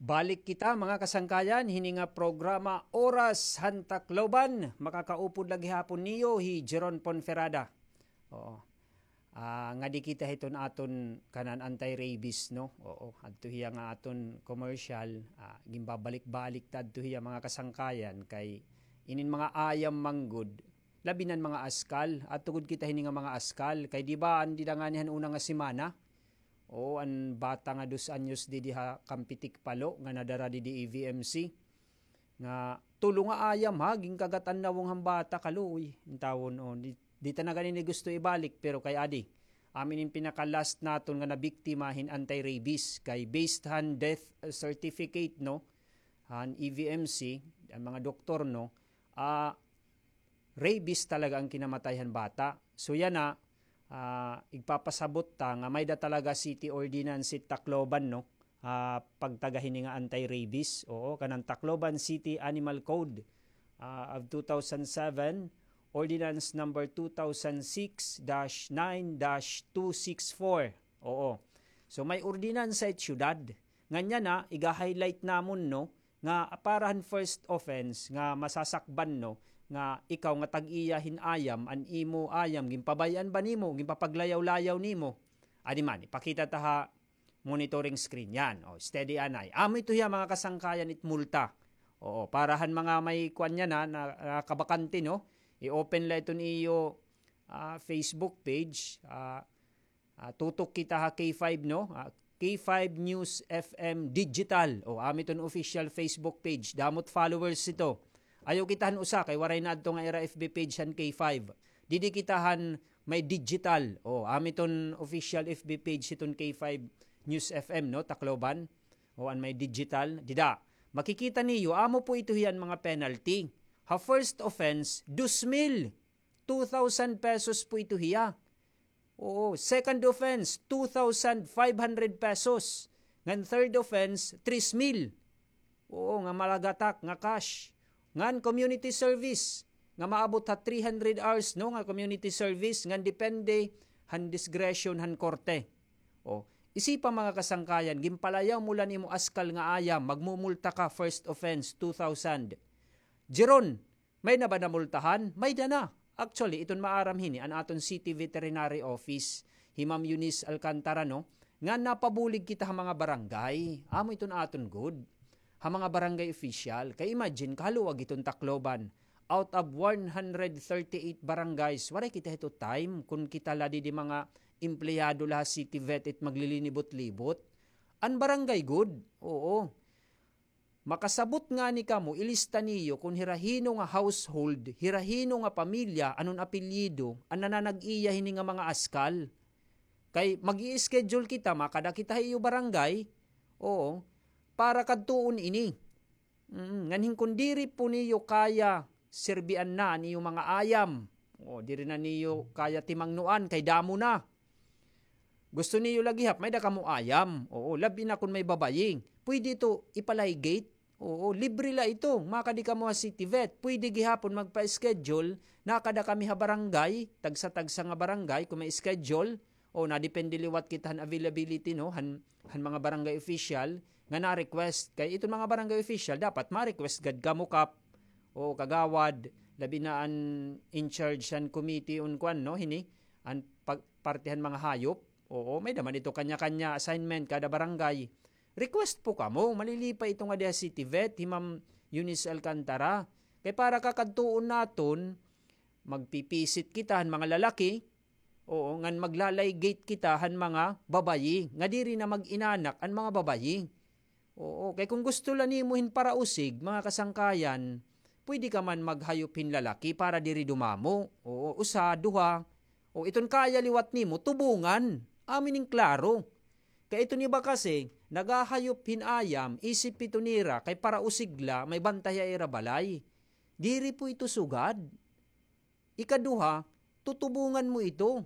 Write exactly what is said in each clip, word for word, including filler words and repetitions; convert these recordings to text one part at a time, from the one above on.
Balik kita mga kasangkayan, hininga programa Oras Hantakloban, makakaupod lagi hapon niyo, hi Jeron Ponferrada. Oo. Ah, nga di kita hiton aton kanan anti-rabies, no? Oo, adto hiya nga aton commercial, ah, gimbabalik-balik ta adto hiya mga kasangkayan kay inin mga ayam manggod, labinan mga askal, at tugod kita hininga mga askal, kay di ba andi da nga nihan una nga semana? O an bata nga dos anyos di diha kampitik palo nga nadara di di E V M C nga tulo nga ayam ha ging kagatan nawong hambata kaluoy in tawon o di, di ta na ganin gusto ibalik pero kay adi amin in pinaka last naton nga nabiktima hin anti-rabies kay based han death certificate no han E V M C ang mga doktor no uh, rabies talaga ang kinamatayhan bata so yan na Uh, igpapasabot ta nga may da talaga City Ordinance si Tacloban no uh, pagtagahin nga anti-rabies oo kanang Tacloban City Animal Code uh, of two thousand seven Ordinance number two thousand six dash nine dash two sixty-four oo so may ordinance sa syudad nganya na iga-highlight namon no nga parahan first offense nga masasakban no nga ikaw nga tag-iya hinayam an imo ayam gimpabayan ba nimo gimpapaglayaw-layaw nimo adi man ipakita ta ha monitoring screen yan o steady anay amo ito ya mga kasangkayan it multa oo parahan mga may kwan yan ha na, na kabakante no i-open la ito niyo uh, Facebook page uh, uh, tutok kita ha K five no uh, K five News F M Digital o amo ito official Facebook page damot followers ito. Ayaw kitahan usa kay waray na adto nga era F B page han K five. Didi kitahan may digital. O amiton official F B page iton K five News F M no Tacloban. O an may digital. Dida. Makikita niyo amo po ito yan mga penalty. Ha first offense two mil. two thousand pesos po ito hiya. Oo, second offense two thousand five hundred pesos. Ngan third offense three mil. Oo, nga malagatak nga cash. Ngan community service nga maabot ha three hundred hours no nga community service ngan depende han discretion han korte. O isipa mga kasangkayan gimpalayaw mula nimo askal nga ayam magmumulta ka first offense two thousand. Jeron, may na ba namultahan? May da na. Actually iton maaram hini an aton City Veterinary Office Himam Eunice Alcantara no nga napabulig kita ha mga barangay. Amo iton aton good. Ha mga barangay official, kay imagine kaluwag itong Tacloban. Out of one hundred thirty-eight barangays, waray kita ito time kung kita ladi di mga empleyado laha city vet it maglilinibot-libot. An barangay good? Oo. Makasabot nga ni kamo, ilista niyo kung hirahino nga household, hirahino nga pamilya, anon apelyido, an nananag-iya hini nga mga askal. Kay mag-i-schedule kita, makada kita iyo barangay, oo, para kadtuon ini. Mm, nganhin kung diri po niyo kaya serbian na niyo mga ayam. O diri na niyo kaya timangnuan kay damo na. Gusto niyo lagi hap may da kamo ayam. Oo, labi na kung may babaying. Pwede ito ipaligate. Oo, libre la ito. Makadi kamo ha city vet. Pwede gihapon magpa-schedule. Nakada kami ha barangay, tagsa-tagsa nga barangay kung may schedule. O na depende liwat kita han availability no han han mga barangay official nga na-request kay itong mga barangay official dapat ma-request gad kamo kap o kagawad labi na an in charge an committee on kwan no hini an partihan mga hayop oo may naman ito kanya-kanya assignment kada barangay request po kamo malilipay ito nga diha city vet Himam Eunice Alcantara kay para kakadtuon naton magpipisit kita han mga lalaki. Oo, ngan maglalay gate kita han mga babayi. Nga diri na mag-inanak an mga babayi. Oo, kay kung gusto lang nimo hin para usig, mga kasangkayan, pwede ka man maghayop hin lalaki para diri dumamo. Oo, usa, duha. O iton kaya liwat nimo, tubungan. Amin ning klaro. Kay ito niba kasi, nagahayop hin ayam, isip ito nira, kay para usigla, may bantaya ira balay. Diri po ito sugad. Ikaduha, tutubungan mo ito.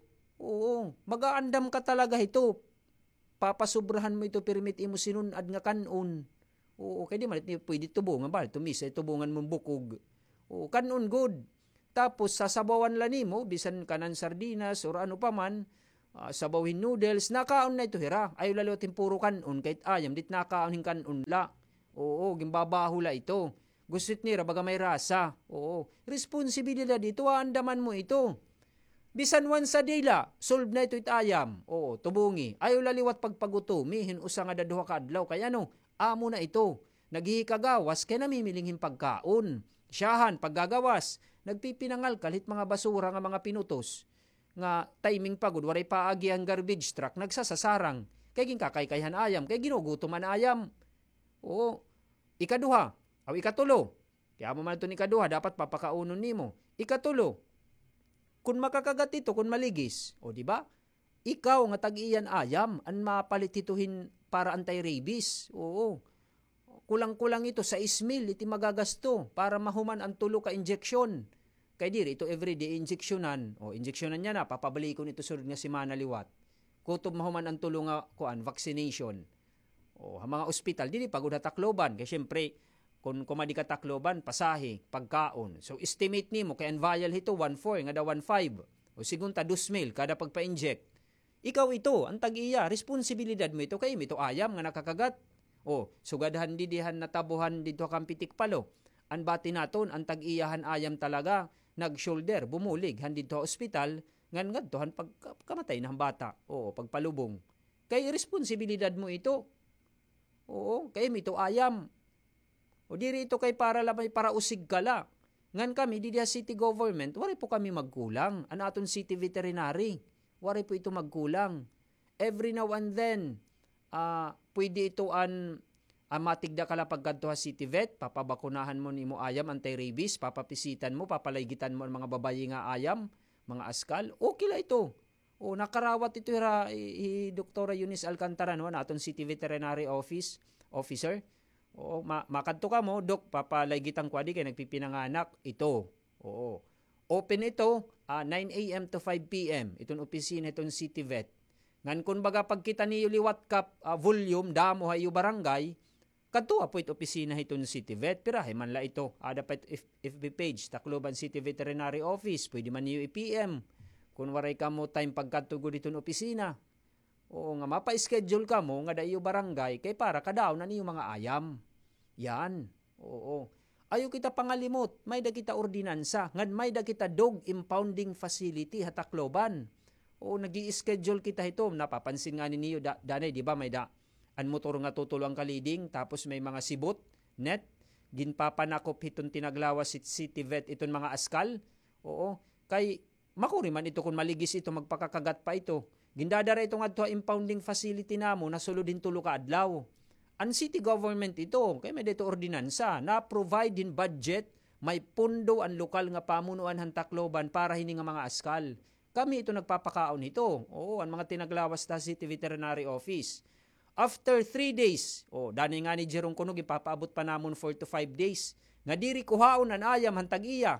Oo, mag-aandam ka talaga ito. Papasubrahan mo ito, permit imo sinunad nga kanon. Oo, kaya di man ito pwede tubungan ba? Tumisa, tubungan mong bukog. Oo, kanon good. Tapos sasabawan lang nimo, bisan kanan sardinas or ano pa man, uh, sabawin noodles, nakaon na ito hira. Ayaw lalotin puro kanon, kahit ayam, dit nakaon hin kanon la. Oo, gimbabaho la ito. Gustit nira, baga may rasa. Oo, responsibilidad ito, andaman mo ito. Bisan once a day la, solve na ito itayam. Oo, tubungi. Ayaw laliwat pagpagutumi, hinusa nga daduha ka adlaw. Kaya ano, amo na ito. Naghihikagawas, kaya namimilinghin pagkaon. Siyahan, paggagawas, nagpipinangal kalit mga basura nga mga pinutos. Nga timing pagod, waray paagi ang garbage truck, nagsasasarang. Kaya ginkakaykayhan ayam, kaya ginugutuman ayam. Oo, ikaduha, aw ikatulo. Kaya mo man ito ni ikaduha, dapat papakaunon nimo. Ikatulo, kung makakagat ito, kung maligis, o di ba? Ikaw nga tag-iyan ayam, an mapalit ituhin para anti-rabies. Oo. Kulang-kulang ito sa ismil, iti magagasto para mahuman ang tulo ka injeksyon. Kaya diri, ito everyday injeksyonan. O, injeksyonan niya na, papabalikon ito surod nga si Manaliwat. Kutob mahuman ang tulo nga, kuan, vaccination. O, ang mga ospital, dili pagod na Tacloban. Kaya syempre, kung kumadi ka Tacloban, pasahe, pagkaon. So, estimate ni mo, kaya ang vial ito, one four, nga da one five. O, sigunta, two mil, kada pagpa-inject. Ikaw ito, ang tag-iya, responsibilidad mo ito, kaya ito ayam nga nakakagat. O, sugadahan didihan natabuhan dito kang pitik palo. An bati naton, ang tag-iyahan ayam talaga, nag-shoulder, bumulig, handito hospital, ngan nga tohan pagkamatay ng bata. O, pagpalubong. Kaya responsibilidad mo ito. Oo, kaya ito ayam. O, diri ito kay para lamay para usig kala. Ngan kami, di diha city government, wari po kami magkulang. An aton city veterinary, wari po ito magkulang. Every now and then, ah, uh, pwede ito an uh, matigda ka lang pagkanto ha city vet, papabakunahan mo ni mo ayam, anti-rabies, papapisitan mo, papalaygitan mo ang mga babayi nga ayam, mga askal, okay la ito. O, nakarawat ito hira, i, i Doktora Eunice Alcantara, no, na aton city veterinary office, officer. O, ma, makadto ka mo, Dok, papalaygitan ko, adi kay nagpipinanganak, ito. Oo. Open ito, uh, nine a.m. to five p.m. Itong opisina, itong city vet. Ngan kun baga pagkita niyo liwat kap uh, volume, damo hayo barangay, kadto apo ito opisina itong city vet, pirahe man la ito. Ada pa ito F B page, Tacloban City Veterinary Office, pwede man niyo i-P M. Kung waray ka mo time pagkadto go ditong opisina. Oo nga, mapa-schedule ka mo, nga dayo barangay, kay para kadaw na niyo mga ayam. Yan, oo. Ayo kita pangalimot, may da kita ordinansa, ngad may da kita dog impounding facility ha Tacloban. O nag-i-schedule kita ito, napapansin nga ninyo, da, danay, di ba, may da, an motor nga tutulo ang kaliding, tapos may mga sibot, net, ginpapanakop itong tinaglawas si city vet, itong mga askal, oo, kay, makuri man ito, kung maligis ito, magpakakagat pa ito, gindadara ito nga ito, impounding facility na mo, nasulod din tulo ka adlaw, ang city government ito, kay may dito ordinansa, na-provide in budget, may pundo ang lokal nga pamunuan han Tacloban para hini nga mga askal. Kami ito nagpapakaon ito. Oo, ang mga tinaglawas na City Veterinary Office. After three days, oh, dani nga ni Jerome Kunog, ipapaabot pa namon four to five days. Nga diri kuhaon an ayam hantag iya.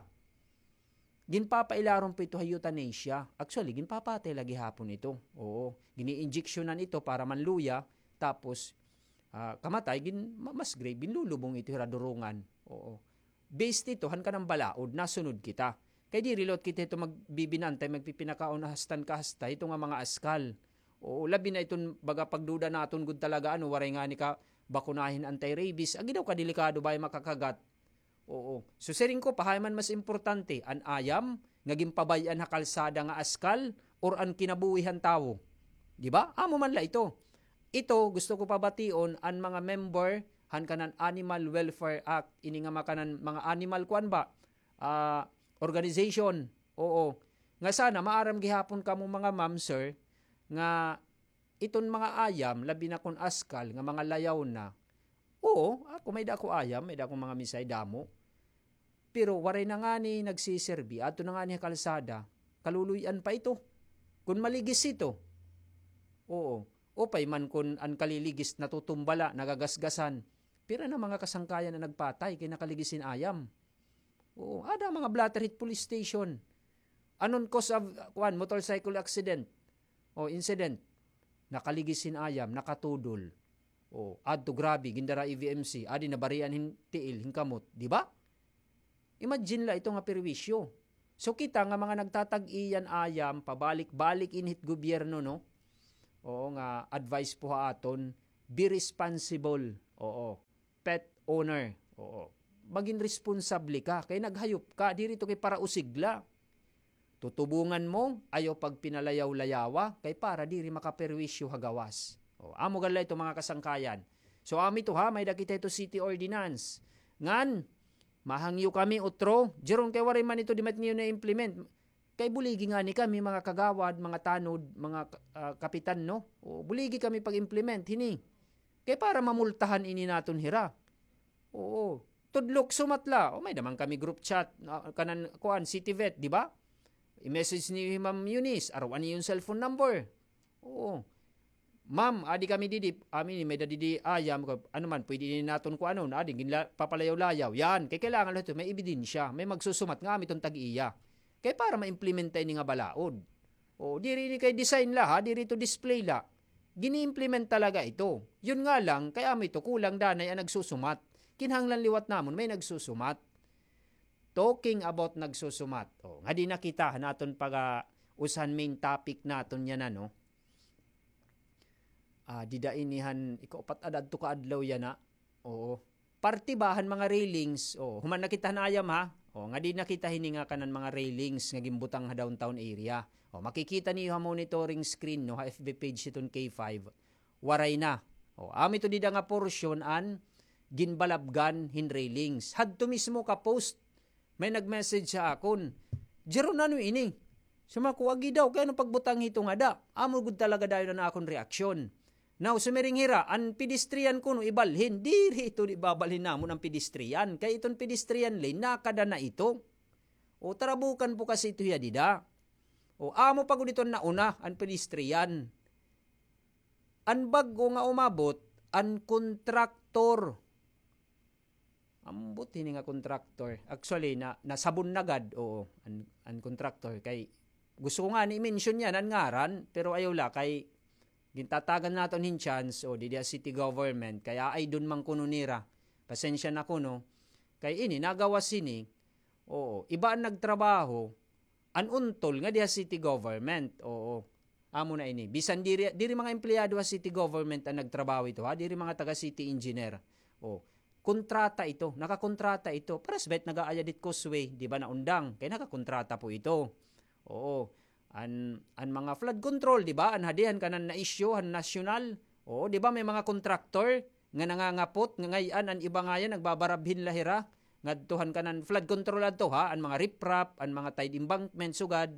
Ginpapailaron po ito ha euthanasia. Actually, ginpapatay lagi hapon ito. Oo, gini-injectionan ito para manluya. Tapos, uh, kamatay, gin, mas grave, ginlulubong ito hiradurungan. Oo. Based ito, han ka ng balaod, nasunod kita. Kaya di reload kita ito magbibinantay, magpipinakaon na hastan kahasta, ito nga mga askal. O labi na itong baga pagduda naton good talaga, ano, waray nga ni ka bakunahin anti-rabies, agi daw kadelikado ba makakagat. Oo. So sering ko, pahay man mas importante, an ayam, naging pabayan na kalsada nga askal, or an kinabuhihan tao. Di ba? Amo man la ito. Ito, gusto ko pabation, an mga member, han kanan Animal Welfare Act, ini nga makanan mga animal kuan ba? Ah, uh, organization, oo. Nga sana, maaram gihapon ka mo mga ma'am, sir, nga iton mga ayam, labi na kon askal, nga mga layaw na. Oo, ako may da ko ayam, may da ko mga misay damo. Pero waray na nga ni nagsiserbi, ato na nga ni kalsada, kaluluyan pa ito. Kung maligis ito, oo, opay man kung an kaliligis natutumbala, nagagasgasan, pero na mga kasangkayan na nagpatay, kaya nakaligisin ayam. Oo, ada mga Blatterhead Police Station. Anon cause of one motorcycle accident o incident? Nakaligisin ayam, nakatudol. O adto grabe gindara E V M C, adi nabarian hin tiil hingkamot, di ba? Imagine la ito nga perwisyo. So kita nga mga nagtatag-iyan ayam, pabalik-balik inhit gobyerno, no? Oo nga, advice po ha aton, be responsible. Oo, pet owner. Oo, maging responsable ka. Kay naghayop ka, di rito kay para usigla. Tutubungan mo, ayaw pag pinalayaw-layawa, kay para diri makaperwisyo hagawas. O, amo gala ito mga kasangkayan. So ami to ha, may dakita ito city ordinance. Ngan, mahangyo kami utro, jeron kay waray man ito di mat niyo na implement. Kay buligi nga ni kami mga kagawad, mga tanod, mga uh, kapitan, no? O, buligi kami pag-implement, hini. Kay para mamultahan ini naton hira. Oo, tudlok sumatla. O may naman kami group chat, uh, kanan kuan city vet, di ba? I-message ni Ma'am Eunice, arawan niyo yung cellphone number. Oo. Ma'am, adi kami didi, amin may didi ayam, ano man, pwede din natin ko ano, adi, ginla, papalayaw-layaw. Yan, kay kailangan lang ito, may ebidensya, may magsusumat nga amin itong tag-iya. Kaya para ma-implementa ini nga balaod. O, diri ni kay design la, ha, diri to display la. Gini-implement talaga ito. Yun nga lang, kaya amin ito, kulang danay ang nagsusumat. Kinhanglan liwat namon, may nagsusumat. Talking about nagsusumat. O, nga di nakita naton pag uh, usan main topic naton yan ano. Ah, uh, didainihan iko pat adad to kaadlaw yan na. Oo. Partibahan mga railings. O, human nakita na ayam ha. O, nga di nakita hininga kanan mga railings nga gimbutang ha downtown area. O, makikita niyo ha monitoring screen no ha F B page iton K five. Waray na. O, ami to dida nga portion an ginbalabgan hin railings. Hadto mismo ka post. May nag-message sa akon, Jeron ano ini? Sumakuagi daw, kaya nung pagbutang ito nga da, amo gud talaga dayo na akong reaksyon. Now, sumiring hira, ang pedestrian ko no ibalhin, diri ito ibabalhin namon ang pedestrian, kaya itong pedestrian lane, nakada na ito. O tarabukan po kasi ito ya dida. O amo pagod ito na una, ang pedestrian. Ang bago nga umabot, ang kontraktor. Ambot hini nga contractor. Actually na nasabon nagad oo an, an contractor kay gusto ko nga ni mention yan an ngaran pero ayaw la kay gintatagan naton hin chance o di dia city government kaya ay dun man kuno nira. Pasensya na kuno kay ini nagawas sini. Oo, iba ang nagtrabaho an untol nga dia city government. Oo. Amo na ini. Bisan diri diri mga empleyado sa city government ang nagtrabaho ito ha, diri mga taga city engineer. Oo. Kontrata ito, nakakontrata ito. Para sa bet nag-aaya dit causeway, di ba naundang? Kaya nakakontrata po ito. Oo. An, an mga flood control, di ba? An hadihan kanan na issue, an national. Oo, di ba may mga contractor nga nangangapot, nga ngayon, an iba nga yan, nagbabarabhin lahira. Nga tuhan kanan flood control ato ha, an mga riprap, an mga tide embankment, sugad.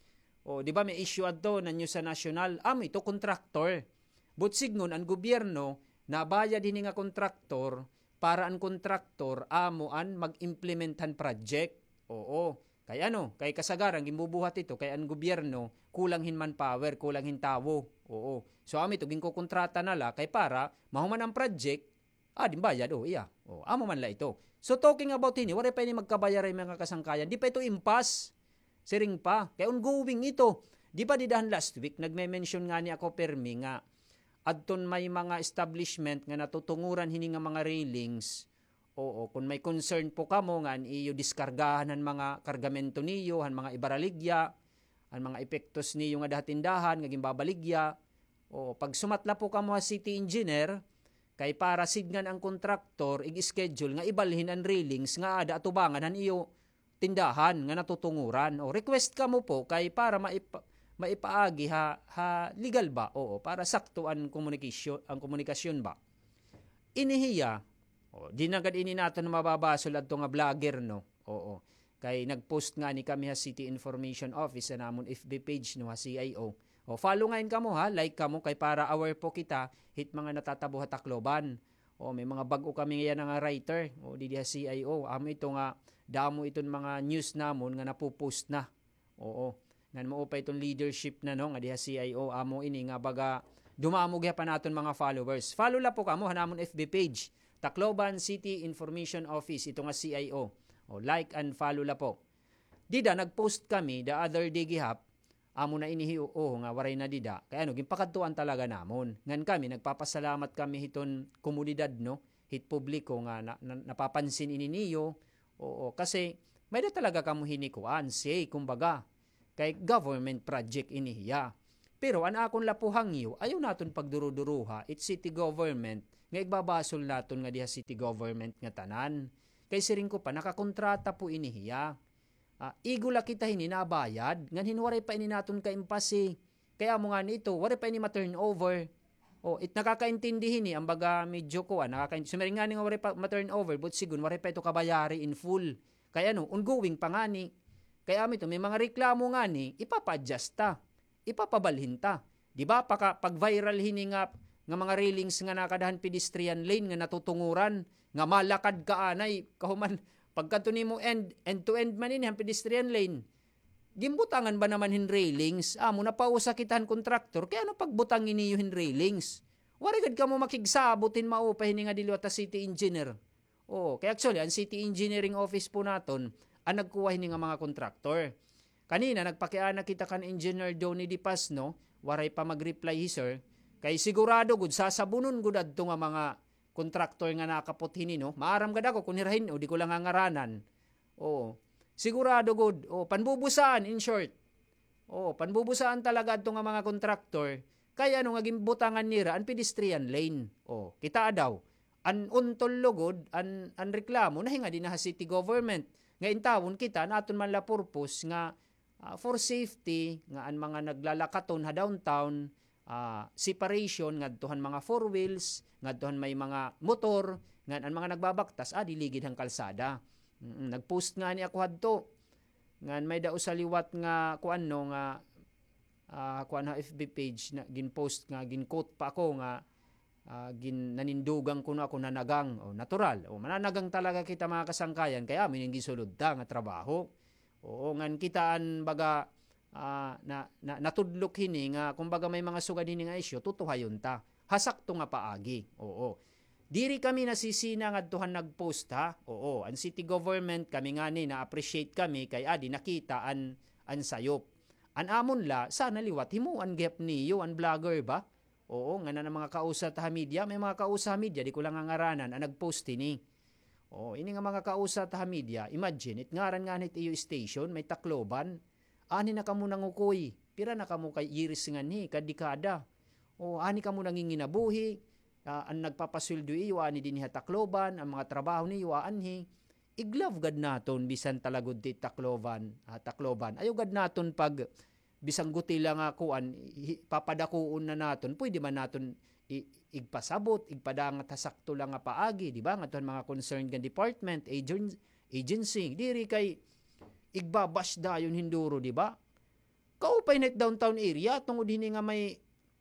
O, di ba may issue ato na nyo sa national? Ah, ito contractor. Butsig nun, ang gobyerno, nabayad din nga contractor, para ang kontraktor amoan mag-implementan project. Oo. Kaya ano, kay kasagaran gimbubuhat ito kay ang gobyerno kulang hin manpower, kulang hin tawo. Oo. So ami to ginko kontrata nala kay para mahuman ang project, ah din bayad oh iya. Oh, amo man la ito. So talking about ini, wala pa ini magkabayar ay mga kasangkayan. Di pa ito impas. Siring pa. Kay ongoing ito. Di pa didahan last week nagme-mention nga ni ako permi nga adton may mga establishment nga natutunguran hini nga mga railings. Oo, kung may concern po kamo nga iyo diskargahan han mga kargamento niyo, han mga ibaraligya, han mga epektos niyo nga dahatindahan nga gimbabaligya. Oo, pag sumatla po kamo sa city engineer, kay para signan ang kontraktor ig-schedule nga ibalhin ang railings nga ada atubangan han iyo tindahan nga natutunguran. O request kamo po kay para maip maipaagi ha, ha legal ba? Oo, para sakto ang komunikasyon, ang komunikasyon ba? Inihiya, o, di nagad ini nato na mababasol at nga vlogger, no? Oo, kay nagpost nga ni kami ha City Information Office sa namon F B page no ha C I O. O, follow ngayon kamo ha, like kamo kay para aware po kita hit mga natatabo ha Tacloban. O, may mga bago kami ngayon nga writer, o di ha C I O. Amo ito nga, damo iton mga news namon nga napupost na. Oo. Nan mo pa itong leadership na no nga diha C I O amo ini nga baga dumamog pa naton mga followers. Follow la po kamo hanamon F B page Tacloban City Information Office ito nga C I O. O like and follow la po. Dida nagpost kami the other day gihap amo na inihiu oh nga waray na dida. Kaya ano gimpakadtuan talaga namon. Ngan kami nagpapasalamat kami hiton komunidad no hit publiko nga na, na, napapansin ini niyo. Oo kasi may da talaga kamo hinikuan, say, kumbaga, kay government project inihiya. Pero an akong lapuhangyo, ayaw naton pagduro-duruha, it's city government, nga igbabasol naton nga diha city government nga tanan. Kay siring ko pa, nakakontrata po inihiya. Uh, igula kita hininabayad, ngan hinwaray pa ini naton ka impasi. Kaya mo nga nito, waray pa ini ma-turnover. Oh, it nakakaintindihin ni ang baga medyo ko ah, nakakaintindi. Sumiring nga ni nga waray pa ma-turnover, but sigun waray pa ito kabayari in full. Kaya no, ongoing pa nga ni. Kaya ito, may mga reklamo nga ni, ipapa-adjust ta, ipapabalhin ta. Di ba, pag, pag viral hininga nga mga railings nga nakadahan pedestrian lane nga natutunguran, nga malakad ka anay, kahuman, pagka ni mo end, end to end man ini ang pedestrian lane, gimbutangan ba naman hin railings? Amo na pausa kitahan kontraktor, kaya ano pagbutangin niyo hin railings? Warigad ka mo makigsabutin maupahin nga diliwata city engineer. Oh, kaya actually, ang city engineering office po naton, ang nagkuha nga mga kontraktor. Kanina, nagpakiana kita kan engineer Donnie Di Pasno, waray pa mag-reply hi sir, kay sigurado gud, sasabunon gud adto nga mga kontraktor nga nakapot hinino, maaram gad ako kung hirahin, o di ko lang angaranan. Oh, sigurado good. O, panbubusaan, in short. O, panbubusaan talaga ito nga mga kontraktor. Kaya ano nga gimbutangan nira, ang pedestrian lane. O, kita daw. An untol lugod, an, an reklamo, nahinga din na city government. Nga intawon kita, naton man la purpose nga uh, for safety, nga an mga naglalakaton ha downtown, uh, separation, nga tuhan mga four wheels, nga tuhan may mga motor, nga an mga nagbabaktas, ah, diligid ang kalsada. Mm, nagpost nga ni ako hadto. Ngan may daw sa liwat nga kuan no nga uh, kuan ha F B page na ginpost nga ginquote pa ako nga uh, gin nanindugang kuno ako nanagang o natural. O mananagang talaga kita mga kasangkayan kaya amin yung gisulod ta nga trabaho. Oo ngan kitaan baga uh, na, na natudlok hini nga kumbaga may mga sugad hini nga isyu tutuhayon ta. Hasakto nga paagi. Oo. Diri kami nasisina nga duhan nagpost ha. Oo, ang city government kami nga ni na-appreciate kami kay adi nakita an an sayop. An amon la sana liwat himo an gap niyo an vlogger ba? Oo, nga na mga kausa ta media, may mga kausa media di ko lang angaranan ang nagpost ini. Oo, ini nga mga kausa ta media, imagine it ngaran nga nit iyo station may Tacloban. Ani na kamo nangukoy. Pira na kamo kay iris nga ni kadikada. O ani kamo nanginginabuhi. Uh, ang nagpapasweldo iyo ani din ha Tacloban, ang mga trabaho niyo anhi iglove gad naton bisan talagod ti Tacloban, uh, Tacloban. Ayo gad naton pag bisang guti lang nga kuan papadakuon na naton, pwede man naton i- igpasabot, igpadangat sakto lang nga paagi, di ba? Ngaton mga concerned nga department, agent, agency, diri kay igbabash dayon hinduro, di ba? Kaupay net downtown area tungod hini nga may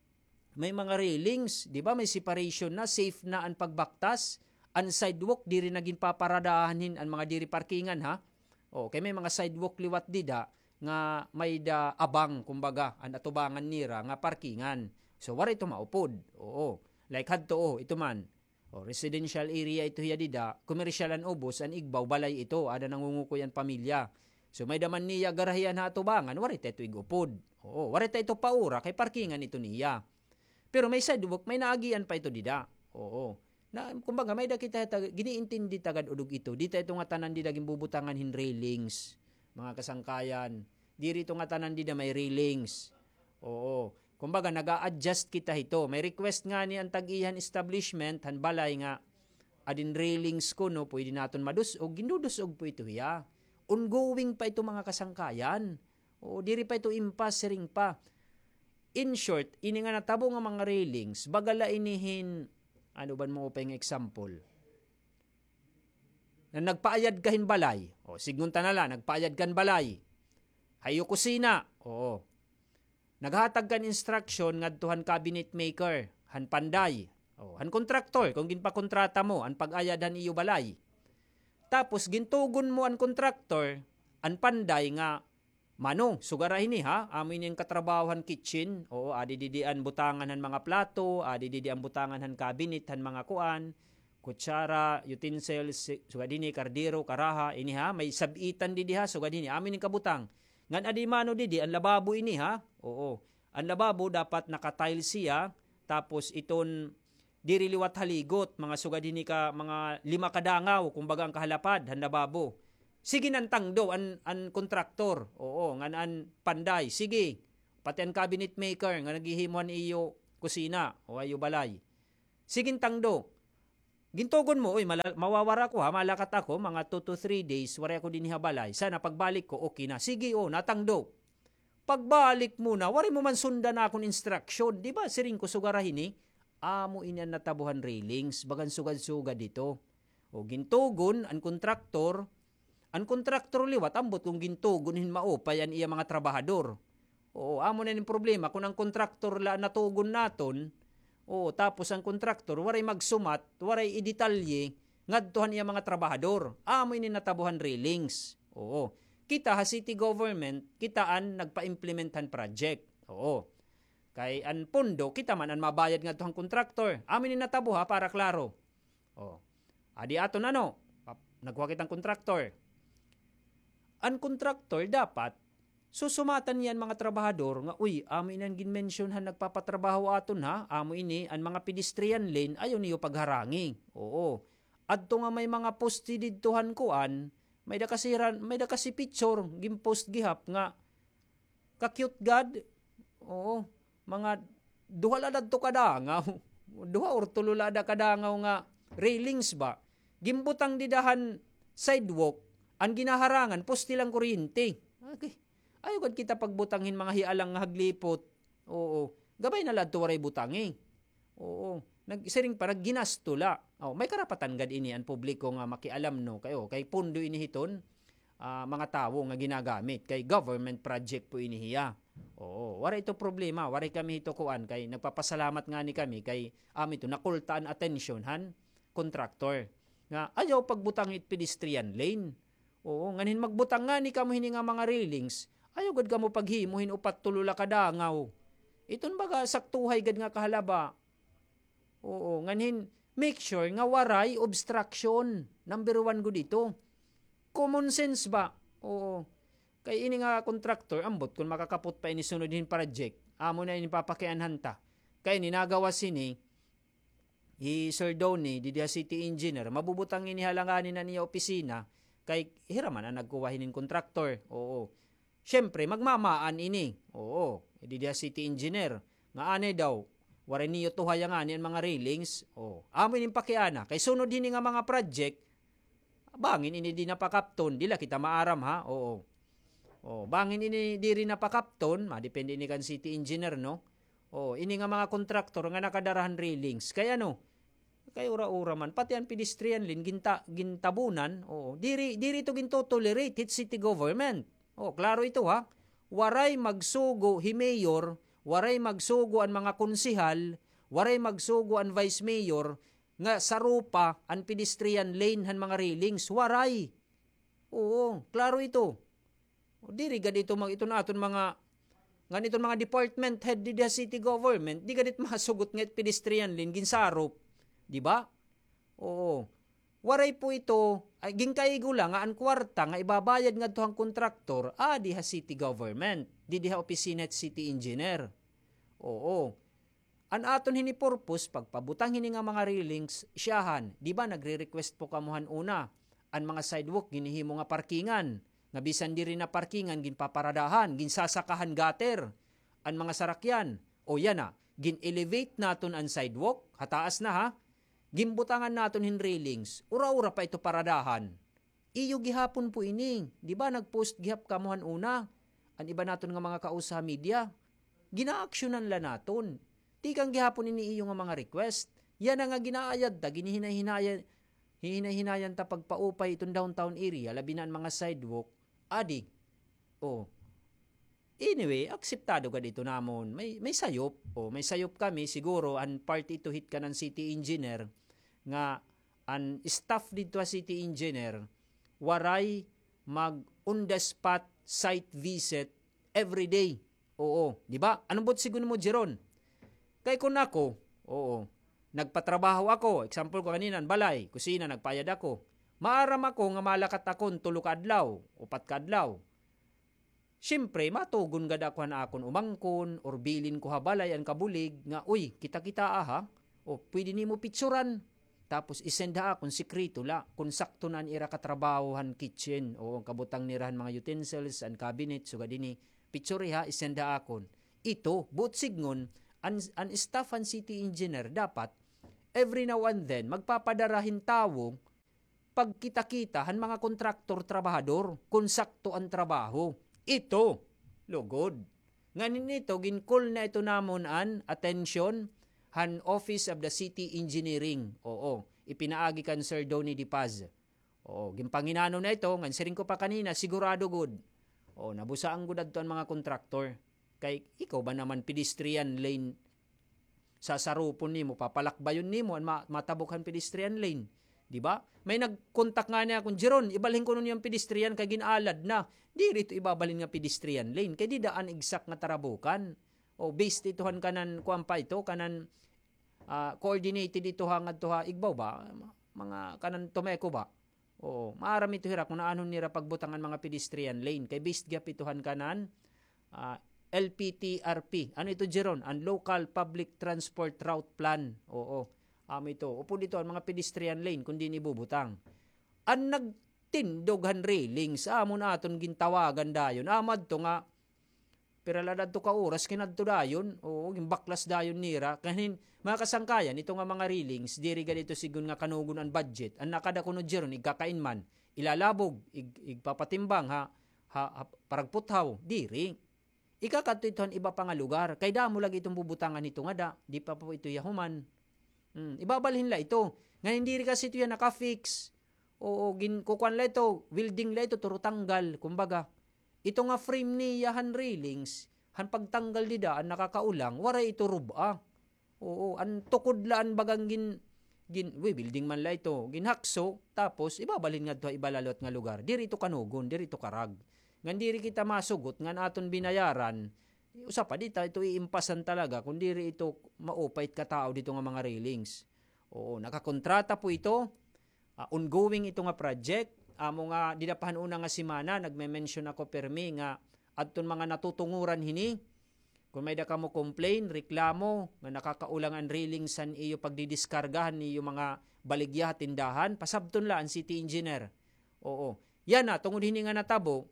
may mga railings, di ba? May separation na, safe na ang pagbaktas. Ang sidewalk, diri naging paparadahanin ang mga diri parkingan, ha? O, kay may mga sidewalk liwat dida nga may da abang, kumbaga, ang atubangan nira nga parkingan. So, wala ito maupod. Oo. Like hadto, oh, ito man. O, residential area ito hiya dida, commercial an ubos, ang igbaw, balay ito, ada nangungukoy ang pamilya. So, may daman niya garahiyan ha atubangan, wala ito igupod. Oo, wala ito paura, kay parkingan ito niya. Pero may sidewalk, may naagian pa ito dida. Oo. Na, kumbaga, may da kita, giniintindi tagad udog ito. Dito ito nga tanan dida gimbubutangan hin railings. Mga kasangkayan. Diri ito nga tanan dida may railings. Oo. Kumbaga, nag-a-adjust kita ito. May request nga ni ang tag-ihan establishment, han balay nga, adin railings ko, no, pwede natin madusog, ginudusog po ito, ya. Ongoing pa ito mga kasangkayan. Oo, diri pa ito impas, sering pa. In short, ini nga natabo nga mga railings, bagala inihin, ano ba mo pa yung example? Na nagpaayad kahin balay. O, sigunta na lang, nagpaayad kan balay. Hayo kusina. Oo. Naghatag kan instruction ngadtuhan cabinet maker, han panday. O, han kontraktor, kung ginpakontrata mo, an pag-ayadan iyo balay. Tapos, gintugon mo an kontraktor, an panday nga, mano, sugarahin ni ha, amin yung katrabahohan kitchen, o adididian butangan han mga plato, adididian butangan han cabinet, han mga kuan, kutsara, utensils, sugadini, kardero, karaha, ini ha, may sabitan didi ha, sugadini, amin yung kabutang. Ngan adi mano didi, ang lababo ini ha, oo, ang lababo dapat nakatile siya, tapos iton diriliwat haligot, mga sugadini ka, mga lima kadangaw, kumbaga ang kahalapad, han lababo. Sige nantang do an, an kontraktor. Oo, nga an panday. Sige, pati an cabinet maker nga naghihimuan iyo kusina o ayo balay. Sige tangdo. Gintugon mo, oy, mala- mawawara ko ha, malakat ako, mga two to three days, wari ako din balay. Sana pagbalik ko, okay na. Sige, oh, natangdo. Pagbalik mo na, wari mo man sundan na akong instruction. Di ba, siring ko sugarahin eh. Amo inan natabuhan railings, bagan sugad-sugad dito. O gintugon, ang kontraktor, ang kontraktor liwat, ambot kung gintugon, hin maupay ang iya mga trabahador. O, amo na yung problema, kung ang kontraktor la natugon naton, o tapos ang kontraktor, waray magsumat, waray idetalye, ngadtuhan iya mga trabahador. Amo ini natabuhan railings. Oo. Kita ha city government, kitaan nagpa-implementan project. Oo. Kay an pondo, kita man an mabayad ngadtuhan kontraktor. Amo ini natabuha para klaro. Oo. Adi aton ano, nagwakit ang kontraktor. Ang kontraktor dapat susumatan yan mga trabahador nga, uy, amo inan ginmensyonhan nagpapatrabaho aton ha, amo ini, ang mga pedestrian lane, ayaw niyo pagharangi. Oo. Adto nga may mga posti didtuhan kuan, may da kasiran, may da kasi picture, gimpost gihap nga, ka-cute god, oo, mga duha ladad to kadangaw, duha or tulo lada kadangaw nga, railings ba, gimbutang didahan sidewalk, ang ginaharangan, posti lang kuryente. Okay. Ayaw gad kita pagbutangin mga hialang nga haglipot. Oo. Gabay na ladto waray butangi. Oo. Nagsiring pa nagginastula. Oh, may karapatan gad ini ang publiko nga makialam no kayo. Kay pundo ini hiton uh, mga tawo nga ginagamit kay government project po ini hiya. Oo. Wala ito problema. Wala kami ito kuan kay nagpapasalamat nga ni kami kay ami um, ito nakultaan attention han contractor. Nga ayaw pagbutangit pedestrian lane. Oo. Nganin magbutang nga ni kamo hini nga mga railings. Ayaw gad ka mo paghimuhin upat tulula kadangaw. Iton baga saktuhay gad nga kahalaba. Oo, nganin make sure nga waray obstruction. Number one go dito. Common sense ba? Oo. Kay ini nga contractor, ambot kung makakapot pa ini sunod din project, amo na ini papakianhan ta. Kay ini nagawa sini, i Sir Donny, di dia city engineer, mabubutang ini halanganin na niya opisina, kay hiraman na nagkuwahin ng contractor. Oo. Siyempre, magmamaan ini. Oo. Di dia city engineer. Nga ane daw, wari niyo tuhaya nga niyan mga railings. Oo. Amin yung pakiana. Kay sunod din nga mga project, bangin ini di napakapton. Dila kita maaram ha. Oo. Oo. Bangin ini di rin napakapton. Madepende ni kan city engineer no. Oo. Ini nga mga kontraktor nga nakadarahan railings. Kaya no, kay ura-ura man. Pati ang pedestrian lane, ginta, gintabunan. Oo. Diri, diri to ginto-tolerate it city government. Oh, klaro ito ha. Waray magsugo hi mayor, waray magsugo ang mga konsihal, waray magsugo ang vice mayor nga sarupa ang pedestrian lane han mga railings, waray. Oo, klaro ito. O, diri gad ito mag ito naton mga nganiton mga department head di city government, di gadit masugot nga pedestrian lane ginsarup, di ba? Oo. Waray po ito, ay gingkaigo lang nga ang kwarta nga ibabayad nga tuhang kontraktor, ah, diha city government, di diha opisina at city engineer. Oo. An aton hini purpose, pagpabutang hini nga mga railings, siyahan, di ba nagre-request po kamuhan una, ang mga sidewalk, ginihimo nga parkingan, nga bisan di rin na parkingan, ginpaparadahan, ginsasakahan gater, ang mga sarakyan, o yan na, gin-elevate naton ang sidewalk, hataas na ha, gimbutangan naton hin railings, ura-ura pa ito paradahan. Iyo gihapon po ini, di ba nagpost gihap kamuhan una, ang iba naton nga mga kausa media, gina-aksyonan la naton. Di kang gihapon ini iyo nga mga request, yan nga ginaayad ta, ginihinay-hinayan, hihinay-hinayan ta pagpaupay itong downtown area, labi na ang mga sidewalk, adi, oh, anyway, akseptado ka dito namon. May may sayop. O may sayop kami siguro an party to hit ka ng city engineer nga an staff dito city engineer waray mag on the spot site visit every day. Oo, di ba? Anong bot siguro mo Jeron? Kay kun ako, oo, nagpatrabaho ako, example ko kanina, balay, kusina, nagpayad ako. Maaram ako nga malakat akon tulo ka adlaw, upat ka adlaw. Siyempre, matugon gad ako na akon umangkon or bilin ko habalay ang kabulig nga, uy, kita-kita aha, o pwede ni mo pitsuran. tapos isend ha kung sikreto la kung sakto na ira katrabahohan kitchen o kabutang nirahan mga utensils and cabinet so gadini picture ha isend ha akon ito but signon an, an staff and city engineer dapat every now and then magpapadarahin tawong pag kita-kita han mga kontraktor trabahador kung sakto ang trabaho ito lugod nganin nito ginkol na ito namon an attention han Office of the City Engineering. Oo, ipinaagi kan Sir Donny Di Paz. Oo, gimpanginano na ito, ngan siring ko pa kanina, sigurado good. Oo, nabusaan gud adto ang mga kontraktor. Kay ikaw ba naman pedestrian lane sasarupon nimo, papalakbayon nimo an matabukhan pedestrian lane, di ba? May nagkontak nga niya kung Jeron, ibalhin ko nun yung pedestrian kay ginalad na. Di rito ibabalhin nga pedestrian lane kay di daan exact nga tarabukan. O based itohan kanan kuan pa ito kanan uh, coordinated ito hangad to ha igbaw ba mga kanan tumeko ba o maaram ito hira kung naano nira pagbutangan mga pedestrian lane kay based gap itohan kanan uh, L P T R P ano ito Jeron ang local public transport route plan oo amo ito upo dito ang mga pedestrian lane kundi ni bubutang an nagtindoghan railings amo naton gintawagan dayon amad to nga pero ladad to ka oras kinadto dayon o gimbaklas dayon nira kanin mga kasangkayan ito nga mga railings diri ganito sigun nga kanugon ang budget ang nakada kuno jeron igkakain man ilalabog ig, igpapatimbang ha, ha, ha paragputhaw diri ikakadto iton iba pa nga lugar kay damo lagi itong bubutangan nito nga da di pa po ito yahuman hmm, ibabalhin la ito ngayon diri kasi ito yan naka-fix o gin kukuan la ito welding la ito turo tanggal kumbaga ito nga frame ni yahan railings, han pagtanggal nida ang nakakaulang, waray ito ruba. Oo, an tukod laan bagang gin, gin, we, building man la ito, ginhakso, tapos ibabalin nga ito ibalalot nga lugar. Diri ito kanugon, diri ito karag. Ngan diri kita masugot, ngan aton binayaran, usapa dita, ito iimpasan talaga, kung diri ito maupait katao dito nga mga railings. Oo, nakakontrata po ito, uh, ongoing ito nga project, amo nga didapahan una nga simana nagme-mention ako permi nga adton mga natutunguran hini kung may da ka mo complain reklamo nga nakakaulang ang railing san iyo pagdidiskargahan niyo mga baligya tindahan pasabton la ang city engineer oo yan na tungod hini nga natabo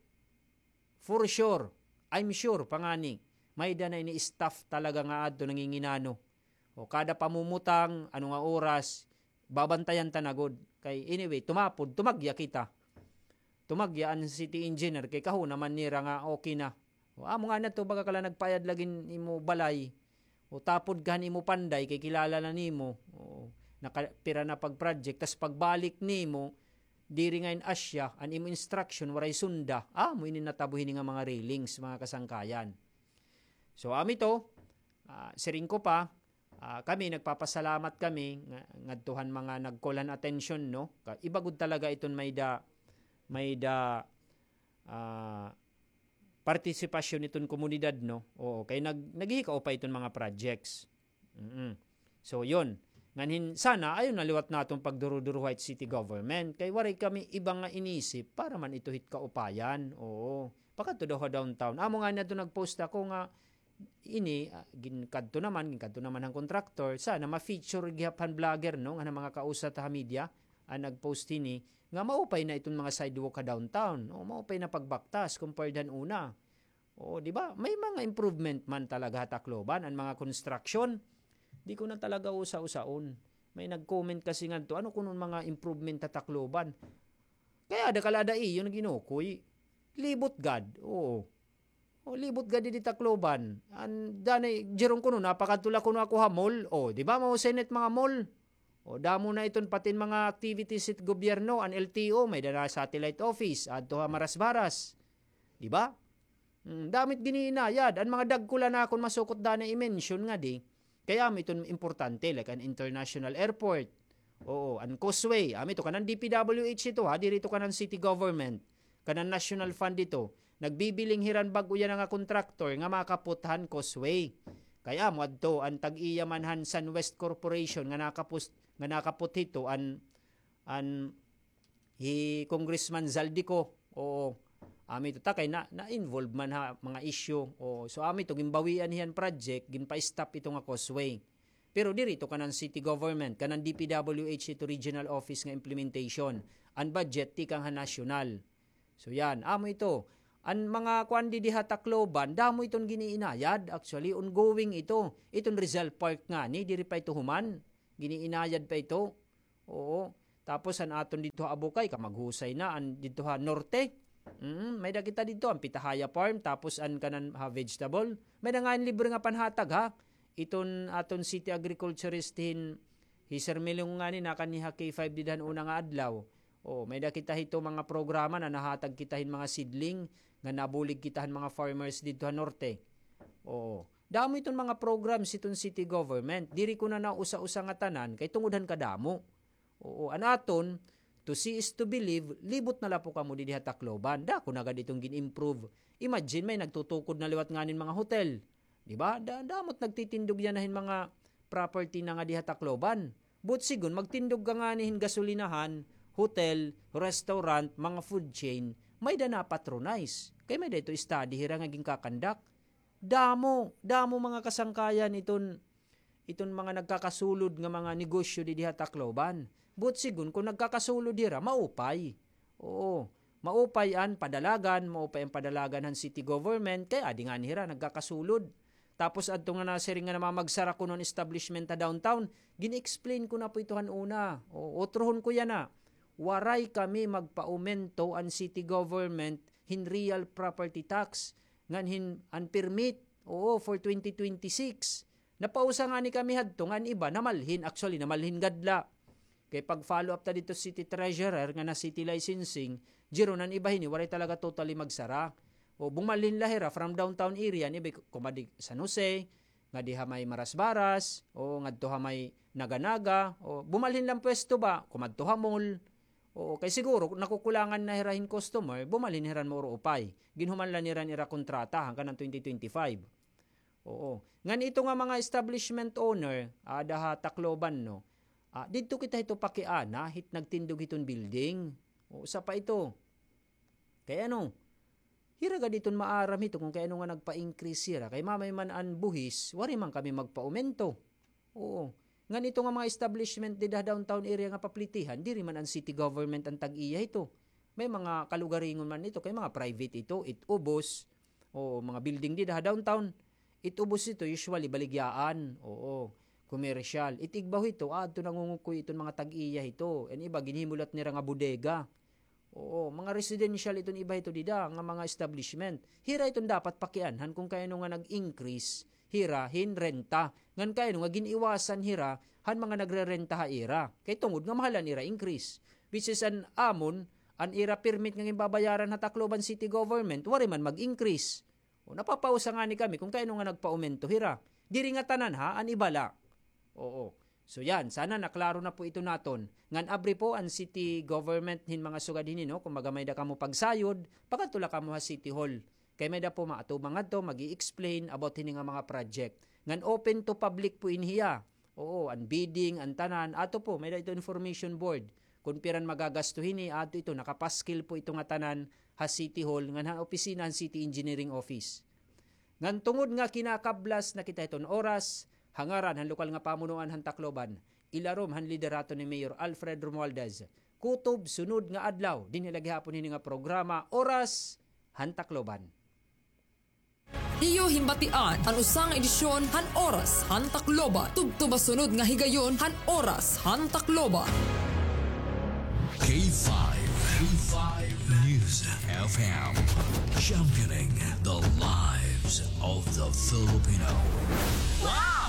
for sure I'm sure pangani may da na ini staff talaga nga adto nanginginano o kada pamumutang ano nga oras babantayan tanagod kay anyway tumapod tumagya kita tumagya ang city engineer kay kaho naman nira nga okay na o amo nga na to baga kala nagpayad lagin imo balay o tapod gan imo panday kay kilala na nimo o nakapira na pag project tas pagbalik nimo diri nga in Asya an imo instruction waray sunda ah mo ini natabuhin nga mga railings mga kasangkayan so ami to uh, siring ko pa uh, kami nagpapasalamat kami nga ngadtuhan mga nagkolan attention no ibagud talaga iton may da may da uh, partisipasyon iton komunidad no oo kay nag naghihikaw pa iton mga projects mm-hmm. So yon nganin sana ayon naliwat natong pagduro-duro white city government kay waray kami ibang nga inisip para man ito hit kaupayan oo pakadto daw downtown amo nga nato nagpost ako nga ini uh, ginkadto naman ginkadto naman ang contractor sana ma-feature gihapan vlogger no nga mga kausa ta media ang nagpost ini nga maupay na itong mga sidewalk ka downtown o maupay na pagbaktas compared dan una o di ba may mga improvement man talaga Tacloban ang mga construction di ko na talaga usa-usaon may nag-comment kasi nga to ano kuno mga improvement ta Tacloban kaya ada kalada iyon ginukoy libot gad oo o libot gad di Tacloban an danay jerong kuno napakadtula kuno ako ha mall o di ba mao senet mga mall o damo na iton patin mga activities it gobyerno an L T O may dala satellite office adto ha Maras-Baras di ba hmm, damit giniinayad an mga dagkula na akon masukot dana i-mention nga di kaya ami iton importante like an international airport oo an causeway ami to kanan D P W H ito ha diri to kanan city government kanan national fund ito nagbibiling hiran bag uya nga contractor nga makaputhan causeway kaya mo adto ang tag-iya manhan Sunwest Corporation nga nakapus nga nakaput ito an an hi Congressman Zaldico o ami to ta kay na, na involved man ha mga issue o so ami to gimbawian hiyan project ginpa-stop ito nga causeway Pero diri ito kanang city government, kanang D P W H ito regional office nga implementation. Ang budget ti kang national. So yan, amo ito. Ang mga kwandi diha Tacloban, damo itong giniinayad. Actually, ongoing ito. Itong Rizal Park nga ni, diri pa ito human. Giniinayad pa ito. Oo. Tapos an aton dito Abukay, kamaghusay na. An dito ha Norte. Mm, may da kita dito, ang Pitahaya Farm. Tapos an kanan ha vegetable. May da nga libre nga panhatag ha. Iton aton city agriculturist hin hisermilong nga ni nakaniha K five didan una nga adlaw. Oh, may da kita hito mga programa na nahatag kitahin mga seedling nga nabulig kitahan mga farmers dito sa norte. Oh, damo iton mga programs iton city government. Diri ko na nausa-usa nga tanan kay tungodhan kadamo. Oo, anaton to see is to believe, libot na lapo kamo di diha Tacloban. Da ko na gad itong gin-improve. Imagine may nagtutukod na liwat nganin mga hotel. Di ba? Da damot nagtitindog yan nahin mga property na nga diha Tacloban. But sigun magtindog ka nga nihin gasolinahan, hotel, restaurant, mga food chain, may da na patronize. Kaya may da ito study hira nga ging kakandak. Damo, damo mga kasangkayan iton iton mga nagkakasulod nga mga negosyo di diha Tacloban. But sigun kung nagkakasulod dira, maupay. Oo, maupay an padalagan, maupay ang padalagan ng city government, kaya adi nga nira nagkakasulod. Tapos adto nga nasiring nga namamagsara ko ng establishment ta downtown, gini-explain ko na po itohan una. O, otrohon ko yan na. Waray kami magpa-aumento ang city government hin real property tax ngan hin an permit. Oo, for twenty twenty-six. Napausa nga ni kami hadto ngan iba namalhin, actually namalhin gadla. Kay pag follow up ta dito city treasurer nga na city licensing, jiro nan iba hini waray talaga totally magsara. O bumalhin lahira from downtown area ni kumadi San Jose, nga diha may Marasbaras, o ngadto ha may Naganaga, o bumalhin lang pwesto ba, kumadto ha mall. O kay siguro nakukulangan na hirahin customer, bumalhin hiran mo upay. Ginhuman lan niran ira kontrata hanggang twenty twenty-five. Oo. Ngan ito nga mga establishment owner, ada ha Tacloban no. Ah, dito kita ito pakiana, hit nagtindog iton building. O sa pa ito. Kaya ano? Hiraga diton maaram ito kung kaya ano nga nagpa-increase hira. Kay mamay man an buhis, wari man kami magpa-aumento. Oo. Ngan ito nga mga establishment di da downtown area nga paplitihan, diri man ang city government ang tag-iya ito. May mga kalugaringon man ito, kay mga private ito, itubos. O mga building di da downtown. Itubos ito, usually baligyaan. Oo. Commercial. Itigbaw ito, ah, ito nangungukoy itong mga tag-iya ito. And iba, ginimulat nila nga bodega. Oo, mga residential itong iba ito dida, nga mga establishment. Hira itong dapat pakianhan kung kaya nga nag-increase, hira, hin renta. Ngan kaya nga giniwasan hira, han mga nagre-renta ha ira. Kay tungod nga mahalan ira increase. Which is an amon, an ira permit nga babayaran ha Tacloban City Government, wari man mag-increase. O, napapausa nga ni kami kung kaya nga nagpa-aumento hira. Diri nga tanan ha, an ibala. Oo. So yan, sana naklaro na po ito naton. Ngan abri po ang city government hin mga sugad hini no, kung magamay da kamo pagsayod, pagatula kamo ha City Hall. Kay may da po maatubang adto magi-explain about hini nga mga project. Ngan open to public po inhiya. Oo, ang bidding, ang tanan, ato po may da ito information board. Kung piran magagasto hini, ato ito nakapaskil po ito nga tanan ha City Hall ngan ha opisina ang City Engineering Office. Ngan tungod nga kinakablas na kita iton oras, hangaran han lokal nga pamunuan han Tacloban, ilarom han liderato ni Mayor Alfred Romualdez. Kutob sunod nga adlaw din hilagihapon hini nga programa Oras han Tacloban. Iyo himbatian ang usang edisyon han Oras han Tacloban. Tugtuba sunod nga higayon han Oras han Tacloban. K five, K five News F M, championing the lives of the Filipino. Wow!